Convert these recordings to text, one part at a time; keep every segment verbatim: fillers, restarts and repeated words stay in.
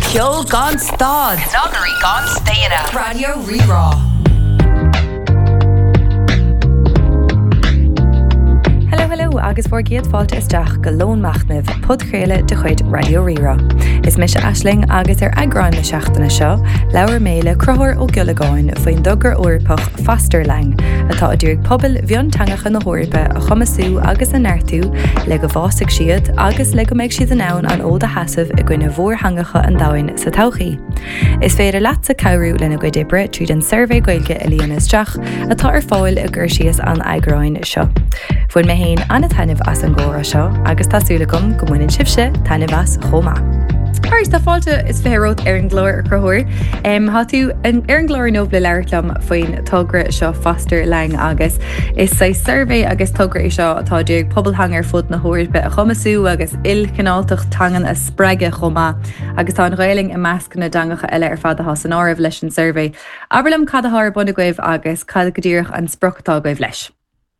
Ceol gan stad. Calgary gan Stayana. Radio Re-Raw. Hello, hello, agus bhór giad fáilte isteach go lón machnamh podchéile de chuid Radio Re-Raw. Is mis Aisling agus ar agráin na seachtainna seo, leabhar méle crothóir ó Gulagáin faoin doggur uirpach Fasterlang, atá a dúig pobl bhiontangacha na hórpa a chumasú agus a neirtú le go bhásig siad agus le go méid siad an ann an óda hasamh i gcuine mhórhangacha an dáin sa todhchaí. Is féidir leat sa cabhrú lena go dibre tríd an survey gailge a líon isteach atá ar fáil a gur sios an agráin seo. Fuain mé héin anna tainmh as an ggóra seo agus tásúlagum go muinn sibse tainmh as chomá. Aris tá fáilte is férót ar an glóir ar crothóir. Um, Tá tú an ar an glóir nó le leirlam faoin tugra seo Fasterlang agus is sa survey agus tugra seo atá dúig poblhang ar fud na hórpa a chumasú agus ilcináltach tangan a spreige chomá agus tá an réiling i measc na dangacha eile ar fad a has an áibh leis an survey. Aberlam cad a thar buna gaibh agus cad go dtíorach an sprochatá gaibh leis.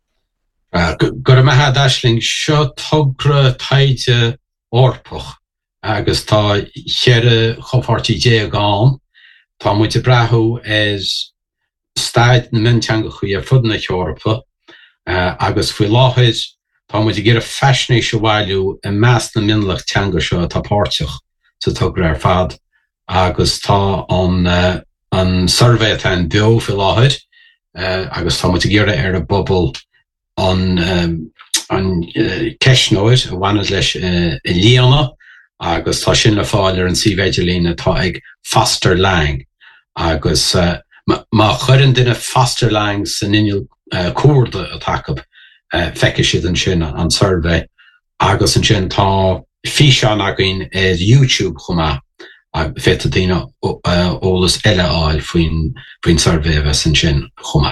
Uh, Gur me had Aisling seo tugra taide orpach agus tá chéire chofartí dé gáin, tá muide brathú is staid na mintanga chuí ar fud na Eorpa, uh, agus faoi láthid tá muide gur a feisné seo bhailú i meas na minlach teanga seo tá páirteach sa tugra ar fad, agus tá an, uh, an survey atá bio faoi láthid, uh, agus tá muide gur ar a bubble an, um, an uh, ceisnóid a bhainad leis uh, i Líana, agus tá sin le fáil ar an síbhéidir lína tá ag Fasterlang agus uh, má chuireann duine Fasterlang san inniu uh, cuarda a takeab uh, feice siad an sin an survey agus an sin tá físeán againn ar YouTube chumá a féta daoine ólas eile áil faoin faoin survey bheits an sin chumá.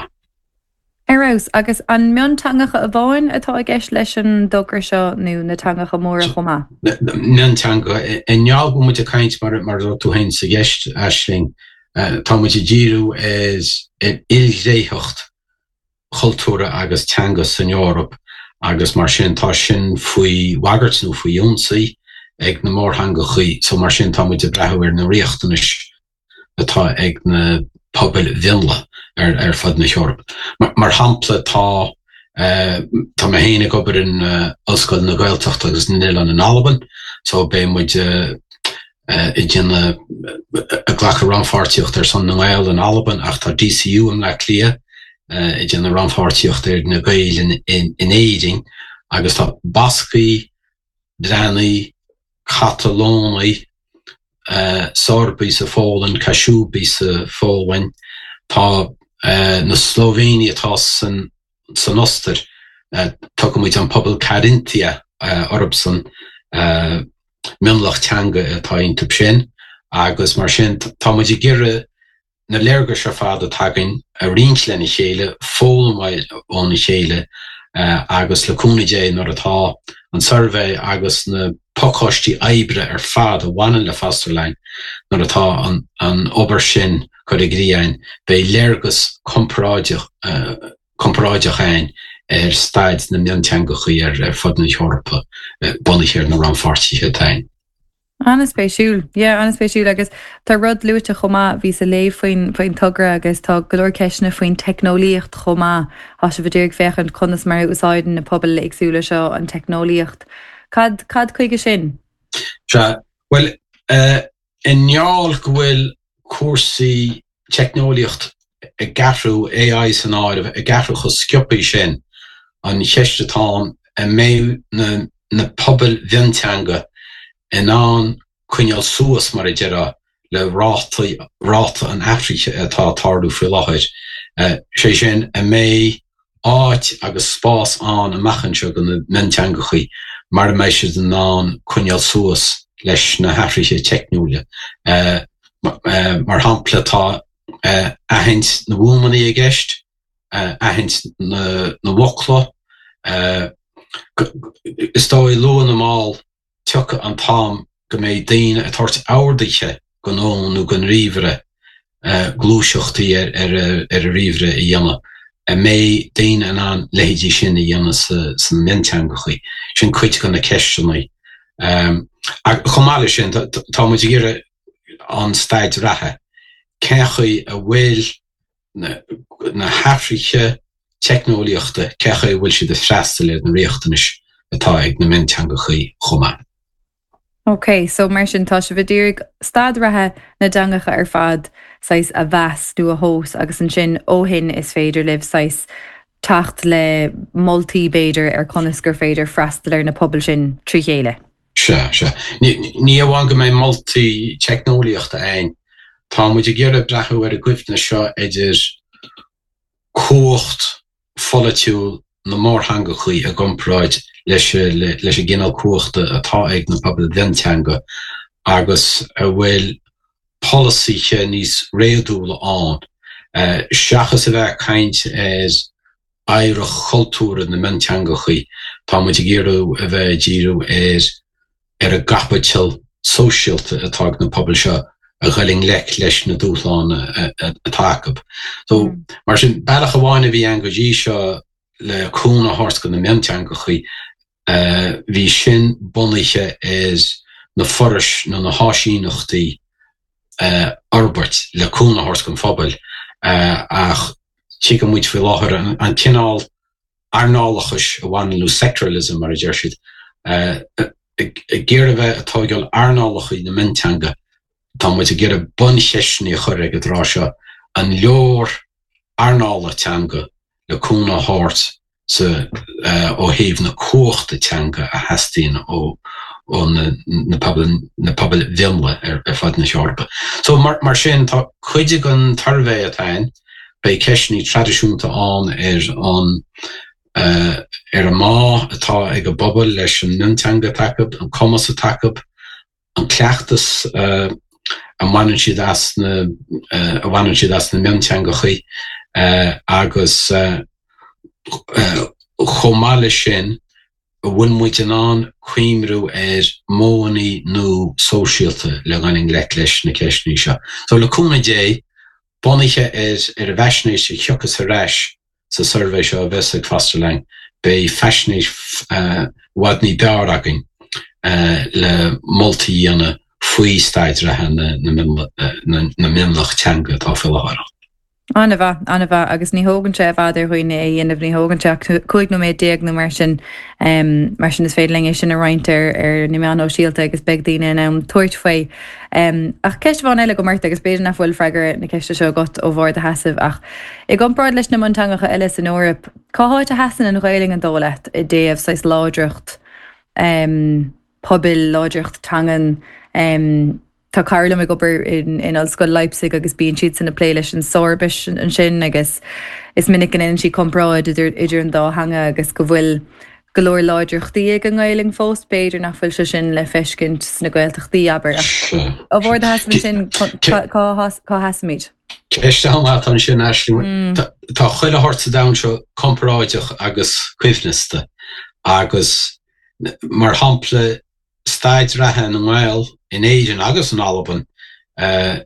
Eros, agus an miontangacha a bháin atá a gceist leis an doggur seo nó na tangacha móra chomá? Miontanga, in neall go muide caint mar mar tú hain sa gceist Aisling, tá muide díú is ilghréitheacht cultúra agus teanga san Eorp, agus mar sin tá sin faoi wagart nó faoi ionsaí ag na mórthanga chuí, so mar sin tá muide brethú ar na riachtanis atá ag na pobl vinla ar, ar fad na Eorp. Mar, mar hampla tá uh, tá me héine gobar in uh, oscail na Gaeltacht agus na Nil an Alban, so be muide uh, i djinna a ghlach a ranfartiocht ar son na Gael an Alban ach tá D C U am le clia uh, i djinna ranfartiocht ar na Gael in, in, in Éiding, agus tá Basci, Drani, Catalóni, Uh, Sorbi sa fólin, Kashubi sa fólin, tá uh, na Slovénia tá san, san oster, uh, tá go muid an pobl Carinthia uh, orb san uh, minlach teanga tá intub sin, agus mar sin tá muid i gire na leirga se fada tagain a rinslen i chéile, fólin ón i chéile, uh, agus le cúnaidé nar atá an survey agus na pocóistí aibre ar fad a bhaineann le Fasterlang nar atá an, an obair sin chur i gríoin bé léirgus compráideach uh, compráideach ain ar staid na miontangachaí ar, ar fud na Eorpa uh, bunaich ar na ranfartithe tain. Anna spéisiúil, yeah, anna spéisiúil agus tá rud luite chomá ví sa léh faoin faoin tugra agus tá golóir ceisna faoin technolíocht chomá há se bhdíag fechan chunas mar úsáidan na pobl agsúla seo an technolíocht. Cad cad chuige sin? Sure. Well, uh, in neall go bhfuil cuasaí technolíocht a gathú A I san áireamh a gathú chu scioppaí sin an cheistetáin a mé na, na pobl bhiontanga in an cuineal suas mar a deireadh le ráta ráta an Africa atá tardú faoi láthid. Uh, sé sin a mé áit agus spás an a machchan seo go na miontangachaí mar mé sé den ná cuineal suas leis na Africa technúile. Uh, uh, mar hampla tá uh, ahaint na bhúmaní a gceist, uh, ahaint na, na wocla, uh, is dó i luan amál tucha an tám go mé daine a tart áirdaige go nón nó gon ríomhre uh, glúiseachtaí ar, ar, ar a ríomhre i dhéanamh. A mé daine an an léidí sin i dhéanamh sa, sa miontangachaí. Sin cuite go na ceistinaí. Um, a chomáile sin, tá muid gur an staid rathe. Cechu a bhfuil na, na hafriche technoliachte cechu bhfuil si de freistal na riochtanis atá ag na mintanga chuí chuma. Ok, so mar sin tá se bhdírig stad rathe na dangacha ar fad sais a bheas dú a hós agus an sin óhin is féidir libh sais tacht le multi-béidir ar conas gur féidir freistal ar na pobl sin trí chéile. Se, se. Ní bhhain go mé multi-technoliaachta ein. Tá muid ggéire brechu ar a gcuimhne seo idir cuacht folitiúil na mórthanga chuí a gomráid leis a ginál cuachta atá ag na pobl dintanga agus a bhfuil policyche níos réadúla an. Uh, Seachas a bheith caint is éireach chultúra na mintanga chuí. Tá muid ggéireú a bheith díreú is ar a gapatil socialta atá na pobl seo a ghuiling lech leis na dúsláán a takeb. So, mm. mar sin bailach a bháinna bhí an go dtí seo le cúna hársca na mintanga chuí, uh, bhí sin bunaiche is na foris na na háisínachtaí uh, Albert le cúna hársca an phobal uh, ach tí go muid fi láthir an, an cinál arnálachas a bhainú sectoralism mar a dheirsid. Uh, Géir a bheith atá geall arnálachaí na mintanga, tá muid a géir a buncheisní a chur ag a drá seo an leor arnála teanga le cúna háirt sa ó thaobh na cuachta teanga a heastín ó ó na na pobl na pobl bhimle ar ar fad na seorpa. So mar mar sin tá chuidig an tarbhéh atain bei ceisní tradiisiúnta an ar an Uh, er a má atá ag a bobbal leis an mintanga takeb, an commas a takeb, an cleachtas uh, a bhaineann siad as na uh, a bhaineann siad as na mintanga chuí uh, agus uh, uh, chomáile sin a bhfuil muid an an cuimrú ar mónaí nó sóisialta le ganing le leis na ceisní seo. So le cúna dé, bunaiche is ar a bheisnéis a cheochas a reis sa survey seo a bheits ag fasterlein bei feisnéis uh, wadní bear agin uh, le multi anna faoi staid rathe na, na, na, na mimlach teanga tá fi lára. Anna bha, anna bha, agus ní hógan sé bhad ar chuoine é dhéanamh ní hógan sé chuig nó méid déag nó mar sin um, mar sin is féidirling é sin a roiintear ar ní meán ó síalta agus beag daine an tuairt faoi. Um, ach ceist bháin eile go marta agus beidir nach bhfuil freigar na ceiste seo got ó bhhar a hasamh ach i gcompráid leis na montangacha eile in Eorp, cáthait a hasan an ghailing an dólacht i déobh sais ládrocht um, pobil ládrocht tangan um, Tá Carla me gobar in in Ollscoil Leipzig agus bíon siad san na plé leis an sorbis an sin agus is minic an in si compráid idir idir an dá hanga agus go bhfuil golóir láidreachtaí ag an ghailing fós beidir nach bhfuil se sin le feiscint sna gailteachtaí aber a bhór a hasamid sin cá hasamid. Ceiste má an sin eisliú tá chuile háirta da seo compráideach agus cuimhniste agus mar hampla staid rathe an mhail in éidir agus an Alban uh,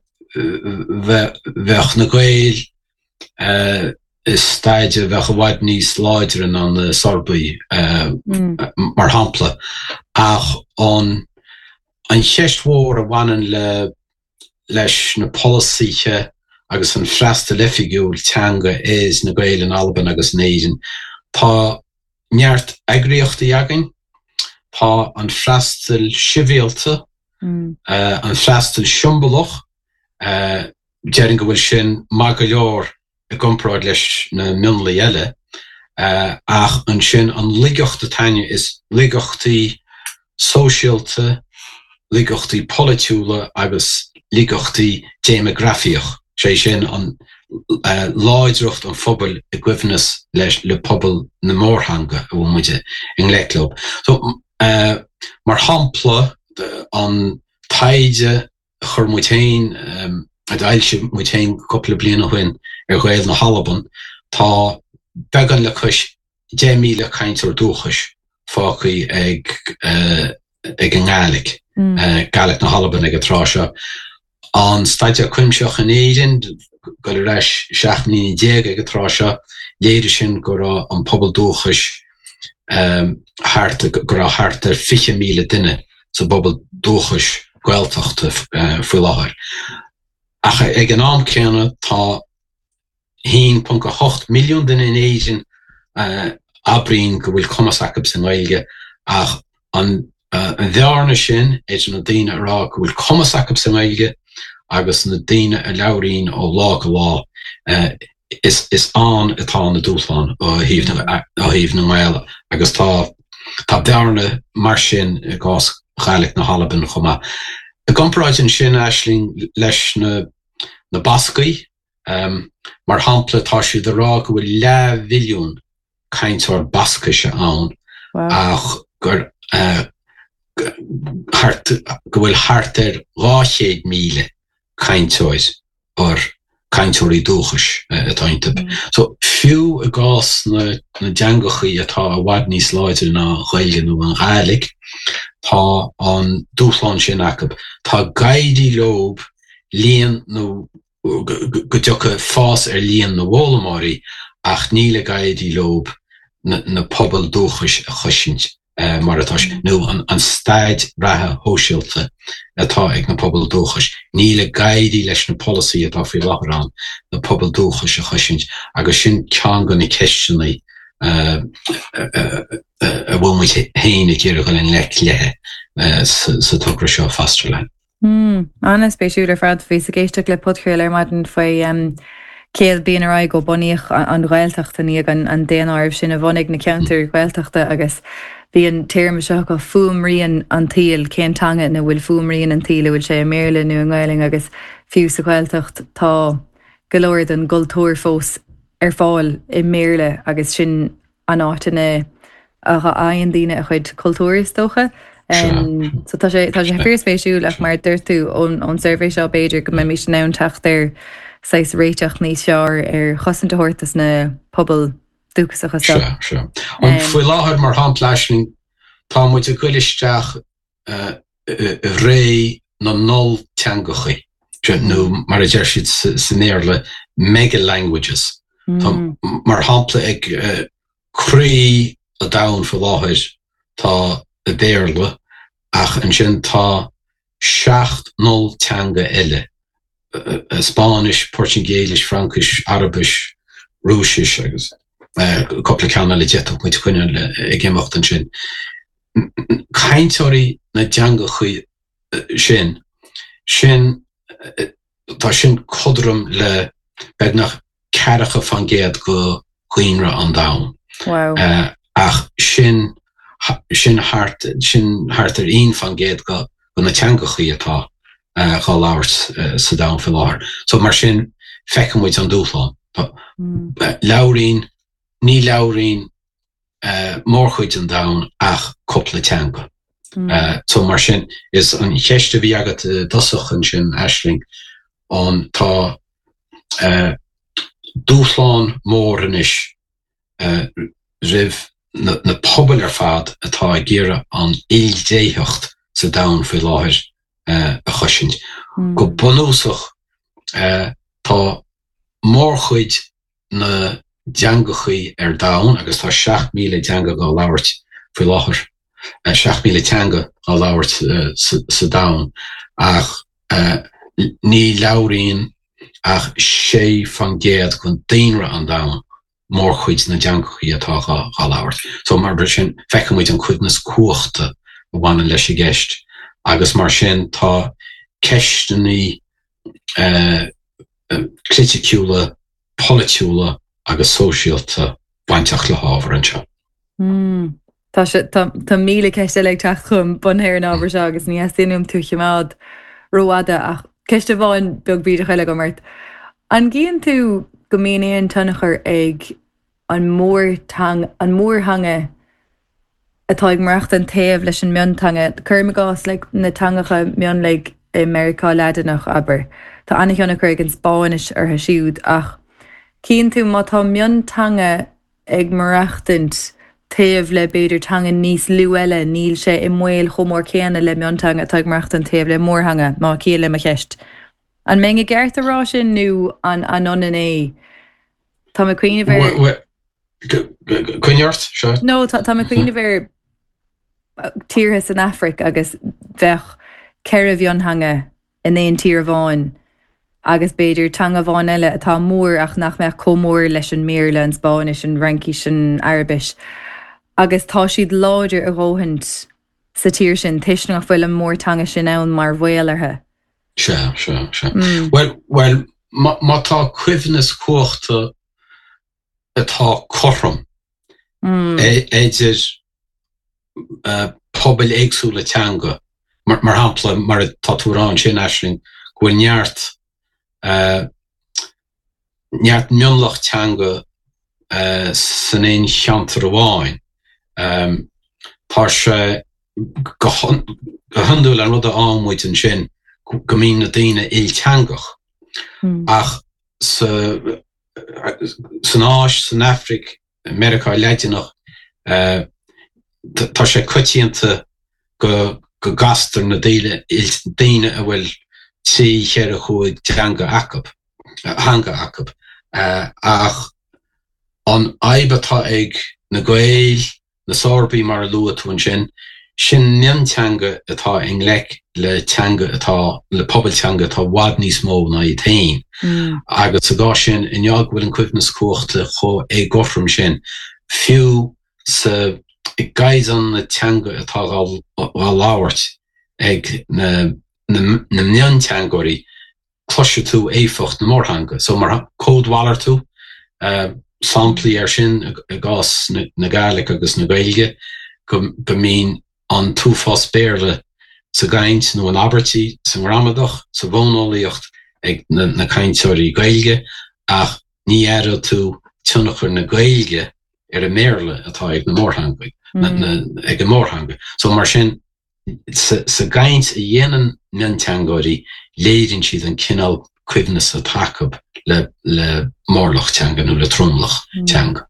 bheith na gail uh, is staide bheith a bhaid níos láidirin an na sorbaí uh, mm. mar hampla ach an an cheisthmhór a bhaineann le leis na policyche agus an freasta lefigiúil teanga is na gail an Alban agus an éidir tá neart eagraíochtaí agin tá an freastal sivéalta Mm. Uh, an freastal siombalach uh, dearing go bhfuil sin má go leor a gcompráid leis na mionla eile uh, ach an sin an ligeachta taine is ligeachtaí sóisialta, ligeachtaí politiúla agus ligeachtaí demografiach sé sin an uh, láidreacht an phobal a gcuimhneas leis le pobl na mórthanga a bhfuil muide in leiclób. So uh, mar hampla an taide chur mutéin um, a dailse mutéin couple bliana chuin ar ghail na Halaban tá began le chuis dé míle caintear dúchas fácaí ag uh, ag an gálig mm. uh, Gaelic na Halaban ag a trá seo an staide cuimseach an éidirn go le leis seaachnaí déag ag a trá seo léidir sin go rá an pobl dúchas um, go rá háart ar fiche míle duine sa bobbal dúchas gweltacht fu láir. Ach ag an am céanna tá one point eight milliún den in Asian uh, abrín go bhfuil comasacab san Gaeilge ach an uh, an bhearna sin é na daine ará go bhfuil comasacab san Gaeilge agus na daine a leabhrín ó lá go lá uh, is is an atá na dúsláán ó híomh na ó híomh na Gaeilge agus tá tá bearna mar sin gás chailech na Halaban chuma. A compráid an sin eisling leis na na Bascaí um, mar hampla tá siad ará go bhfuil le bhiliún cainteoir Basca se ann ach gur uh, go bhfuil hart ar ráchéad míle cainteois or cainteoirí dúchas uh, atainte. Mm. So fiú a gás na, na deangachaí atá a bhaid níos láidir na Gaeilge nó an Gaeilge tá an dúsláán sin acab. Tá gaidí lob líon nó go dteocha fás ar líon na bholamáirí ach níle gaidí lob na, na pobl dúchas a chuisint uh, mar atá nó an, an staid rathe hóisiilta atá ag na pobl dúchas. Níle gaidí leis na policy atá fi láhrán na pobl dúchas a chuisint agus sin cean gan na ceistinaí a bhfuil mu héine céir go le lethe sa tugra seo fastra lein. Mm, Anna spéisiúla frad fé sa géisteach le podcréil ar maidin faoi um, céad bíon ará go buíoch an Gaeltachta ní an, an déanamh sin a bhanig na ceantar Gaeltachta agus bhí an téirme seo go fuamríon an tíal céantanga na bhfuil fuamríon an tíal bhfuil sé méle nu an Gailing agus fiú sa Gaeltacht tá golóir an gultúir fós ar fáil i méle agus sin an átainna a aon daine a chuid cultúris dócha. Um, so tá sé tá sé fir spéisiúil ach mar dúirtú ón ón survey seo beidir go mé mí sin nán techt ar seis réiteach níos seár ar chosanta hortas na pobl dúchas a chosá. Sure, sure. An fuair láthir mar hampleisling tá muid a cuilisteach uh, ré na nol teangachaí nó mar a deir siad san éirle mega languages. Mm. Tá mar hampla ag uh, crí a dain fuair láthir tá a béirle ach an sin tá seacht nol teanga eile. Uh, uh, Spanish, Portuguese, Frankish, Arabish, Rúsis agus uh, couple of canal jet op met kunnen uh, gémacht an sin. Kaintóí na deangachaí uh, sin sin uh, tá sin codrum le bed nach cearacha fan géad go chuoinre an da. Wow. Uh, ach sin sin hart sin hartar een fan géad go go na teangachaí atá uh, gá láhart uh, sa da fi láhar. So mar sin fecin muid an dúsláán. Mm. Uh, Laurín ní laurín uh, mórchuid an da ach couple teanga. Mm. Uh, so mar sin is an cheiste bhí agat uh, dosachan sin eisling an tá uh, dúsláán mór an is uh, rih na, na pobl ar fad atá a gcéire an éildéitheacht sa dain fi láthir uh, a chuisint. Mm. Go bunúsach uh, tá mórchuid na deangachaí ar dain agus tá seacht míle deanga go labhart fi láthir. Uh, seacht míle teanga á labhart uh, sa, sa dain ach uh, ní laurín ach sé fan géad chun daonra an dain mór chuid na deangachaí atá gá labhart. So mar bre sin fecin muid an cuidnas cuachta a bhain leis i gceist agus mar sin tá ceisteannaí uh, uh, criticúla, politiúla agus sóisialta baintach le hábhar an seo. Mm. Tá tá míle ceiste le teach chum bunhéir an ábhar seo agus ní asúm tú chiimeád roiada ach ceiste bháin beag bíide chuile go mairt. An gcíonn tú go míon tunnachar ag an mór an mór hange atá ag marcht an taobh leis an miontanga chuirrma gás le na tangacha mion le Americá ledanach aber. Tá anna cheanna chuig an Spáinis ar siúd ach cíonn tú má tá miontanga ag marachtant taobh le beidir tanga níos luile níl sé i mhail chomór céanna le miontanga atá ag marcht an taobh le mórhanga má céile a cheist. An mé a gceart ará sin nó an anon in é. Tá me cuioine bhar Cuineart seo? No, tá me cuioine bhar tíortha san Afric agus bheith ceir a bhionn hanga in éon tír bháin agus beidir tanga bháin eile atá mór ach nach meach comór leis an méle an Spáinis an Frankis an Arbis. Agus tá siad láidir a bhóhaint sa tír sin tuisneach bhfuil an mór tanga sin ann mar bhfuilarthe. Se, se, se. Well, well, má tá cuimhnas cuachta atá chorm. Éidir pobl éagsúla teanga mar hampla mar tatúrán sin eisling go neart neart mionlach teanga san éon cheantar amháin. Tá sé go handúil an rud a ámhaid an sin go mín na daoine ilteangach. Ach san áis san Afric America leidirnach tá sé coitianta go go gastar na daoine daoine a bhfuil tí chéir a chuig teanga acab hanga acab ach an aibatá ag na Gael na Sorbi mar lua tú an sin sin neamteanga atá in lec le teanga atá le pobl teanga atá wad níos mó na i tain agus a gá sin in eag bhfuil an cuimhnas cuachta cho é gofram sin fiú sa i gaiid an na teanga atá á láhairt ag na na neamteangaí cloise tú éifocht na mórthanga so mar códhhalar tú samplaí ar sin a gás na Gaelic agus na Gaeilge go mín an tú fás béirle sa gaint nó an Abertí san Ramadach sa bhónálaíocht ag na cainteoirí Gaeilge ach ní éire tú tunachar na Gaeilge ar a méirle atá ag na mórthanga ag a mórthanga so mar sin sa gaint a dhéanaan neamteangaí léironn siad an cinál cuimhnas a takeab le le mórlach teanga nó le tromlach teanga.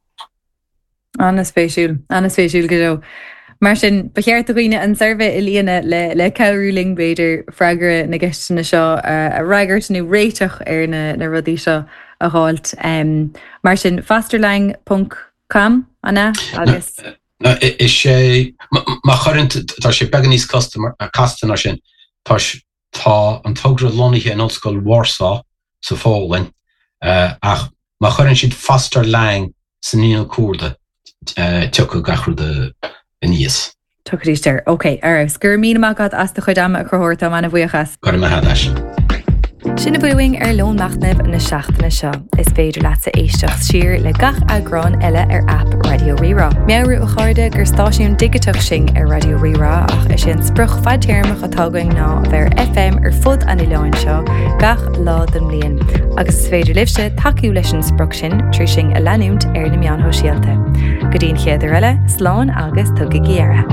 Anna spéisiúil, anna spéisiúil go raibh. Mar sin becheart a roioine an survey i líana le le cabhrúling beidir freagare na gceistena seo a raigart nó réiteach ar na na rudaí seo a háilt. Mar sin fasterlang punt com anna agus is sé má chuirint tá sé beag níos castanar sin tá tá an tugra lonithe in ollscoil Warsaw sa fálainn ach má chuirinn siad fasterlang san níl cuarda tucha gachru de níos. Tuchrítear, ok, ar sgur mí amachchad as do chuid am a chuirta mana bhuiachas. Gar me hadis. Sinna buing ar lónmachnamh na seachtainna seo is féidir leat sa éisteach siar le gach agrán eile ar app Radio Rira. Meabhrú a cháirde gur stáisiún digiteach sin ar Radio Rira ach is sin spruch fadtéirmach atágaing ná bheith F M ar fud an i leáin seo gach lá den blion. Agus is féidir libse takeú leis an spruch sin trí sin a leanúnt ar na meán hóisialta. Go dtíon chéidir eile, sláán agus tugaí géara.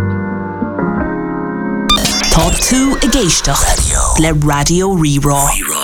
Tá tú i gcéisteach le Radio Rira.